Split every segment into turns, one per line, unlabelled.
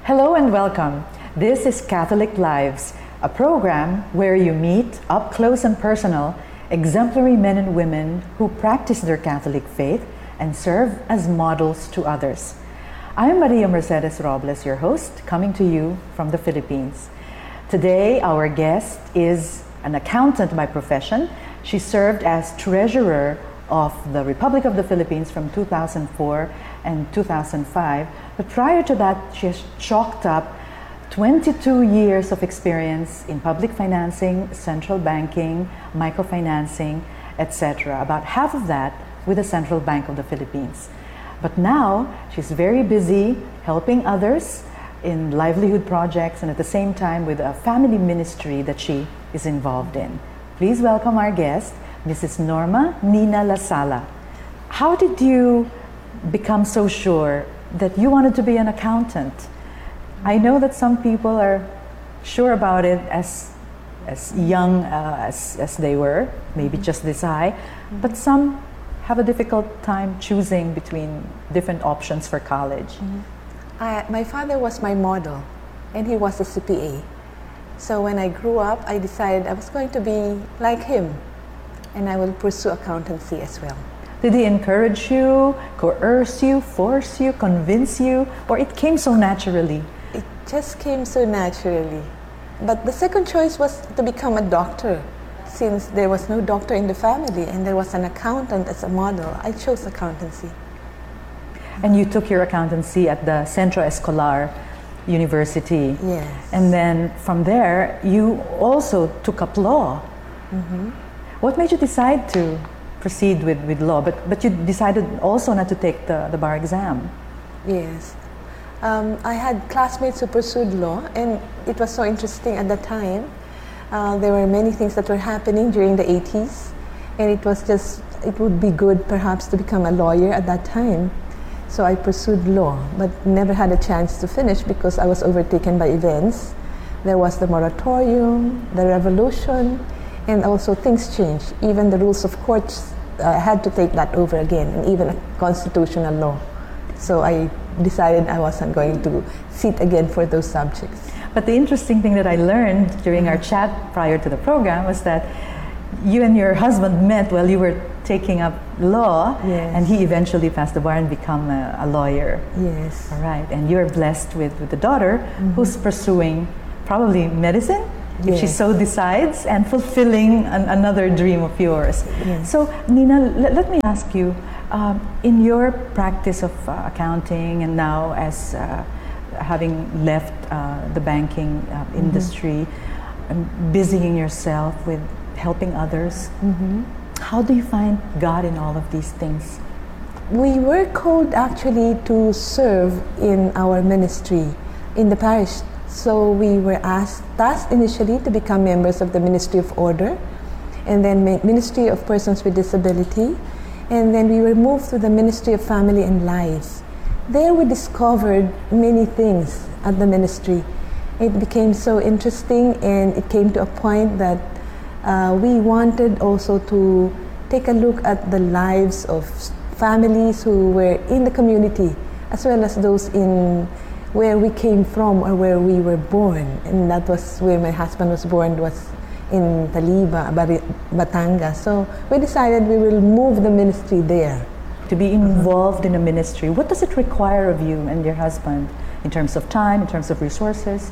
Hello and welcome. This is Catholic Lives, a program where you meet, up close and personal, exemplary men and women who practice their Catholic faith and serve as models to others. I am Maria Mercedes Robles, your host, coming to you from the Philippines. Today, our guest is an accountant by profession. She served as treasurer of the Republic of the Philippines from 2004 and 2005. But prior to that, she has chalked up 22 years of experience in public financing, central banking, microfinancing, etc. About half of that with the Central Bank of the Philippines. But now, she's very busy helping others in livelihood projects and at the same time with a family ministry that she is involved in. Please welcome our guest, Mrs. Norma Nina Lasala. How did you become so sure that you wanted to be an accountant? I know that some people are sure about it as young as they were, maybe just this high, but some have a difficult time choosing between different options for college.
My father was my model, and he was a CPA. So when I grew up, I decided I was going to be like him, and I will pursue accountancy as well.
Did he encourage you, coerce you, force you, convince you, or it came so naturally?
It just came so naturally. But the second choice was to become a doctor. Since there was no doctor in the family and there was an accountant as a model, I chose accountancy.
And you took your accountancy at the Centro Escolar University.
Yes.
And then from there, you also took up law. What made you decide to proceed with law? But you decided also not to take the bar exam.
Yes. I had classmates who pursued law, and it was so interesting at the time. There were many things that were happening during the 80s, and it would be good perhaps to become a lawyer at that time. So I pursued law, but never had a chance to finish because I was overtaken by events. There was the moratorium, the revolution, and also things changed. Even the rules of courts, I had to take that over again, and even constitutional law. So I decided I wasn't going to sit again for those subjects.
But the interesting thing that I learned during our chat prior to the program was that you and your husband met while you were taking up law,
Yes.
and he eventually passed the bar and become a lawyer.
Yes.
All right, and you're blessed with the daughter who's pursuing probably medicine, if she
Yes.
so decides, and fulfilling another dream of yours.
Yes.
So Nina, let me ask you, in your practice of accounting and now as having left the banking industry and busying yourself with helping others, how do you find God in all of these things?
We were called actually to serve in our ministry in the parish. So we were tasked initially to become members of the Ministry of Order, and then Ministry of Persons with Disability, and then we were moved to the Ministry of Family and Lives. There we discovered many things at the ministry. It became so interesting, and it came to a point that we wanted also to take a look at the lives of families who were in the community, as well as those in where we came from or where we were born. And that was where my husband was born, was in Taliba, Batangas. So we decided we will move the ministry there.
To be involved in a ministry, what does it require of you and your husband in terms of time, in terms of resources?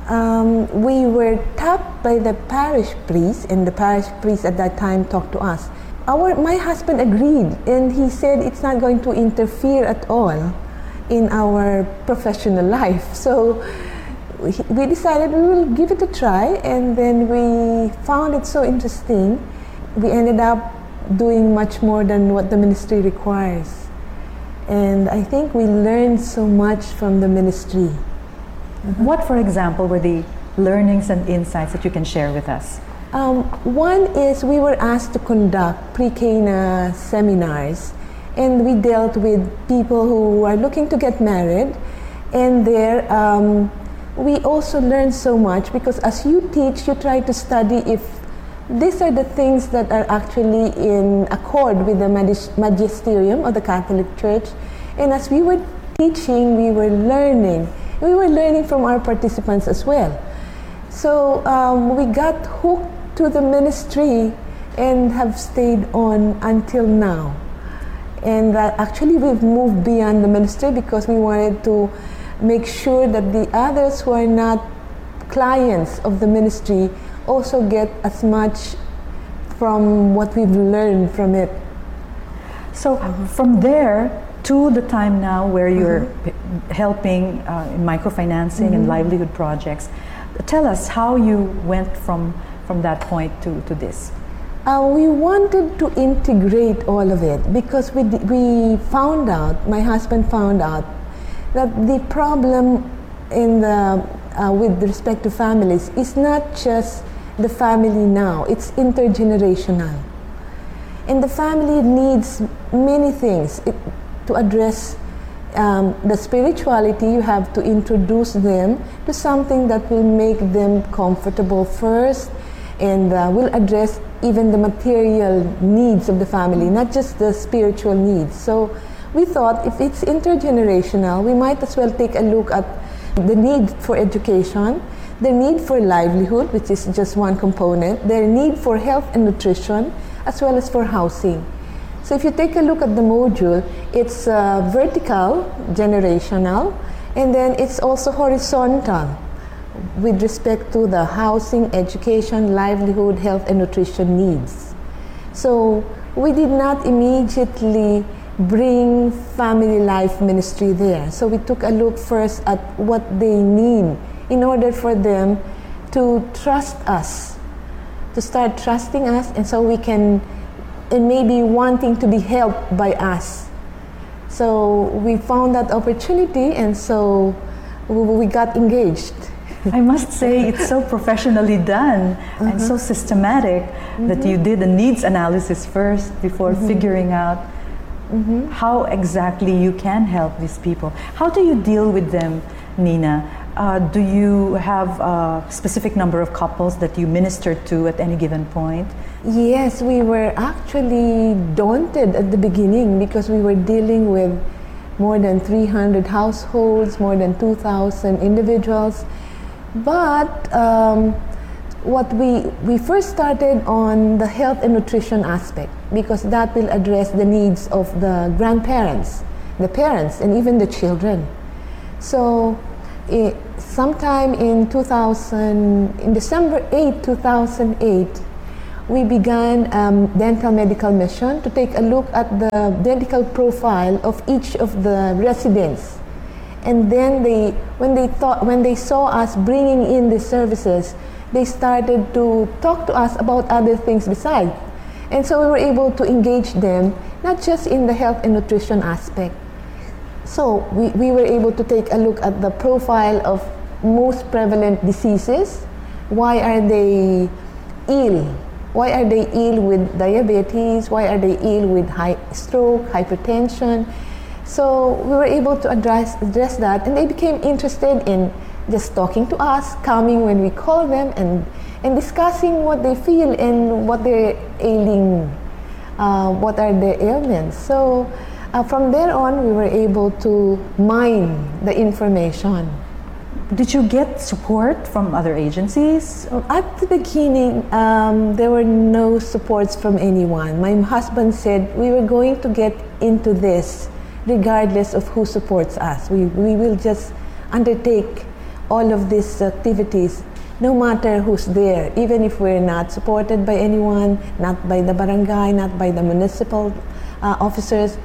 We were tapped by the parish priest, and the parish priest at that time talked to us. My husband agreed, and he said it's not going to interfere at all in our professional life. So we decided we will give it a try, and then we found it so interesting. We ended up doing much more than what the ministry requires. And I think we learned so much from the ministry.
What, for example, were the learnings and insights that you can share with us?
One is we were asked to conduct pre-Cana seminars, and we dealt with people who are looking to get married, and there we also learned so much because as you teach, you try to study if these are the things that are actually in accord with the magisterium of the Catholic Church. And as we were teaching, we were learning. we were learning from our participants as well. So we got hooked to the ministry and have stayed on until now. And actually we've moved beyond the ministry because we wanted to make sure that the others who are not clients of the ministry also get as much from what we've learned from it.
So from there to the time now where you're helping in microfinancing and livelihood projects, tell us how you went from that point to this.
We wanted to integrate all of it because we found out, my husband found out, that the problem in with respect to families is not just the family now, it's intergenerational. And the family needs many things to address the spirituality. You have to introduce them to something that will make them comfortable first, and will address even the material needs of the family, not just the spiritual needs. So we thought if it's intergenerational, we might as well take a look at the need for education, the need for livelihood, which is just one component, their need for health and nutrition, as well as for housing. So if you take a look at the module, it's vertical, generational, and then it's also horizontal with respect to the housing, education, livelihood, health, and nutrition needs. So we did not immediately bring family life ministry there. So we took a look first at what they need in order for them to trust us, to start trusting us, and so we can, and maybe wanting to be helped by us. So we found that opportunity, and so we got engaged.
I must say it's so professionally done and so systematic that you did a needs analysis first before figuring out how exactly you can help these people. How do you deal with them, Nina? Do you have a specific number of couples that you minister to at any given point?
Yes, we were actually daunted at the beginning because we were dealing with more than 300 households, more than 2,000 individuals. But what we first started on the health and nutrition aspect, because that will address the needs of the grandparents, the parents, and even the children. So sometime in December 8, 2008, we began dental medical mission to take a look at the medical profile of each of the residents. And then when they saw us bringing in the services, they started to talk to us about other things besides. And so we were able to engage them, not just in the health and nutrition aspect. So we were able to take a look at the profile of most prevalent diseases. Why are they ill? Why are they ill with diabetes? Why are they ill with stroke, hypertension? So we were able to address that, and they became interested in just talking to us, coming when we call them, and discussing what they feel and what they're ailing, what are their ailments. So from there on, we were able to mine the information.
Did you get support from other agencies?
At the beginning, there were no supports from anyone. My husband said, we were going to get into this regardless of who supports us. We will just undertake all of these activities, no matter who's there, even if we're not supported by anyone, not by the barangay, not by the municipal officers.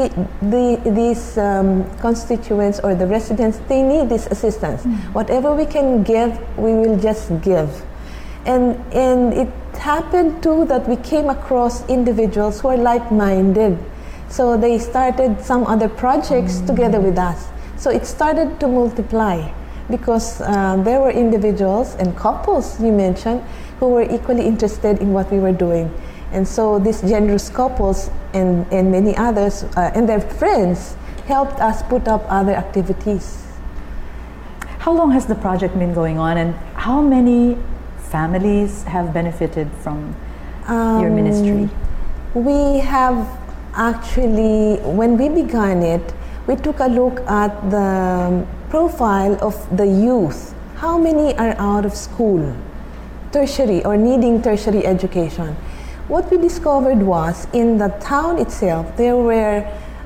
These constituents or the residents, they need this assistance. Whatever we can give, we will just give. And it happened too that we came across individuals who are like-minded. So they started some other projects together with us. So it started to multiply because there were individuals and couples, you mentioned, who were equally interested in what we were doing. And so these generous couples and many others and their friends helped us put up other activities.
How long has the project been going on, and how many families have benefited from your ministry?
We have actually, when we began it, we took a look at the profile of the youth. How many are out of school, tertiary or needing tertiary education? What we discovered was in the town itself, there were,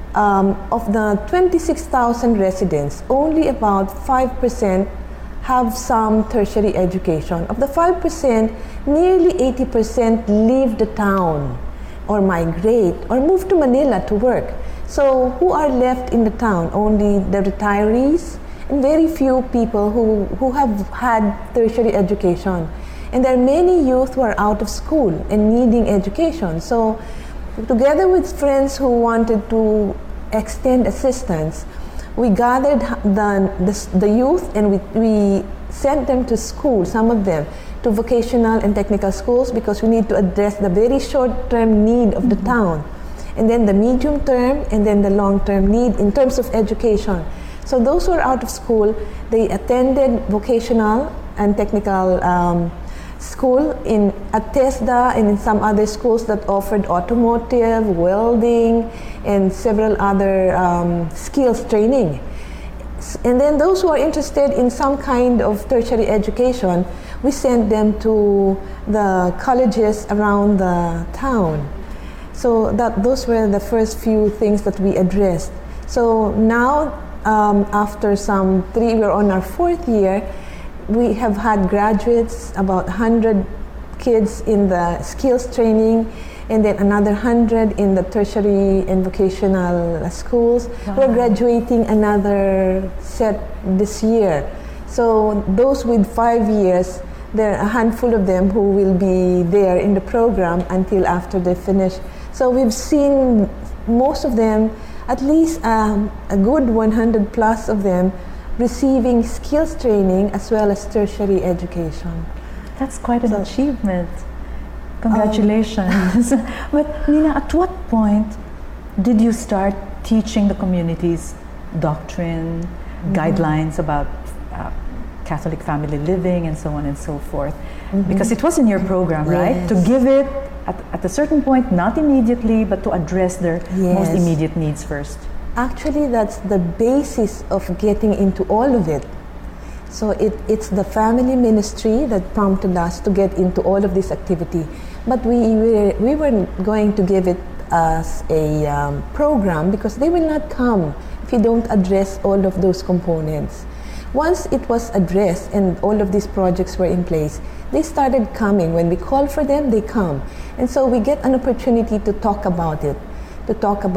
of the 26,000 residents, only about 5% have some tertiary education. Of the 5%, nearly 80% leave the town or migrate or move to Manila to work. So who are left in the town? Only the retirees and very few people who have had tertiary education. And there are many youth who are out of school and needing education. So together with friends who wanted to extend assistance, we gathered the youth and we sent them to school, some of them, to vocational and technical schools because we need to address the very short-term need of the town, and then the medium-term and then the long-term need in terms of education. So those who are out of school, they attended vocational and technical school at TESDA and in some other schools that offered automotive, welding, and several other skills training. And then those who are interested in some kind of tertiary education, we sent them to the colleges around the town. So those were the first few things that we addressed. So now, after we're on our 4th year, we have had graduates, about 100 kids in the skills training, and then another 100 in the tertiary and vocational schools. Wow. We're graduating another set this year. So those with 5 years, there are a handful of them who will be there in the program until after they finish. So we've seen most of them, at least a good 100 plus of them, receiving skills training as well as tertiary education.
That's quite an achievement. Congratulations. But Nina, at what point did you start teaching the communities doctrine, guidelines about Catholic family living and so on and so forth? Because it was in your program, right?
Yes.
To give it at a certain point, not immediately, but to address their most immediate needs first.
Actually, that's the basis of getting into all of it. So it's the family ministry that prompted us to get into all of this activity. But we weren't going to give it as a program because they will not come if you don't address all of those components. Once it was addressed and all of these projects were in place, they started coming. When we call for them, they come. And so we get an opportunity to talk about it, to talk about